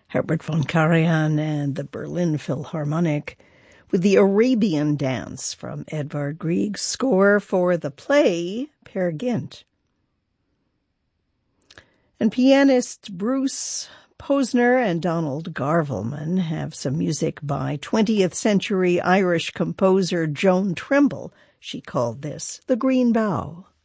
Herbert von Karajan and the Berlin Philharmonic with the Arabian Dance from Edvard Grieg's score for the play Peer Gynt. And pianist Bruce Posner and Donald Garvelman have some music by 20th century Irish composer Joan Trimble. She called this The Green Bough.